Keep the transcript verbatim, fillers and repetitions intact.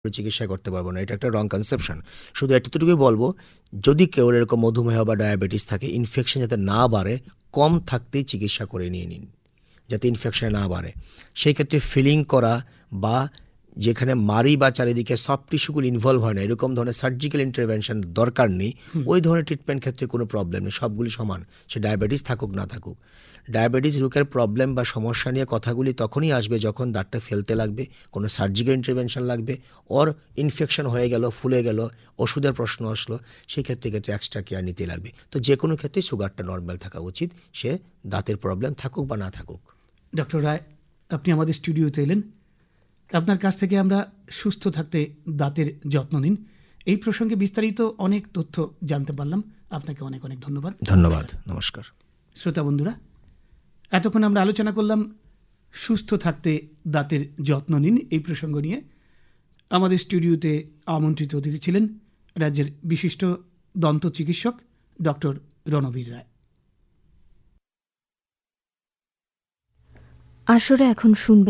চিকিৎসা করতে পারবো না, এটা একটা রং কনসেপশন। শুধু এতটুকুই বলবো, যদি কেউ এরকম মধুমেহ বা ডায়াবেটিস থাকে, ইনফেকশন যাতে না বাড়ে, কম থাকতেই চিকিৎসা করে নিয়ে নিন, যাতে ইনফেকশন না বাড়ে। সেই ক্ষেত্রে ফিলিং করা বা যেখানে মারি বা চারিদিকে সফট টিস্যুগুলো ইনভলভ হয় না, এরকম ধরনের সার্জিক্যাল ইন্টারভেনশন দরকার নেই। ওই ধরনের ট্রিটমেন্ট ক্ষেত্রে কোনো প্রবলেম নেই, সবগুলি সমান, সে ডায়াবেটিস থাকুক না থাকুক। ডায়াবেটিস রোগের প্রবলেম বা সমস্যা নিয়ে কথাগুলি তখনই আসবে যখন দাঁতটা ফেলতে লাগবে, কোনো সার্জিক্যাল ইন্টারভেনশন লাগবে, ওর ইনফেকশন হয়ে গেল, ফুলে গেল, ওষুধের প্রশ্ন আসলো, সেই ক্ষেত্রে ক্ষেত্রে এক্সট্রা কেয়ার নিতে লাগবে। তো যে কোনো ক্ষেত্রে সুগারটা নর্মাল থাকা উচিত, সে দাঁতের প্রবলেম থাকুক বা না থাকুক। ডক্টর রায়, আপনি আমাদের স্টুডিওতে এলেন, আপনার কাছ থেকে আমরা সুস্থ থাকতে দাঁতের যত্ন নিন এই প্রসঙ্গে বিস্তারিত অনেক তথ্য জানতে পারলাম। আপনাকে অনেক অনেক ধন্যবাদ। ধন্যবাদ, নমস্কার। শ্রোতা বন্ধুরা, এতক্ষণ আমরা আলোচনা করলাম সুস্থ থাকতে দাঁতের যত্ন নিন এই প্রসঙ্গ নিয়ে। আমাদের স্টুডিওতে আমন্ত্রিত অতিথি ছিলেন রাজ্যের বিশিষ্ট দন্ত চিকিৎসক ডক্টর রণবীর রায়। আসরে এখন শুনবেন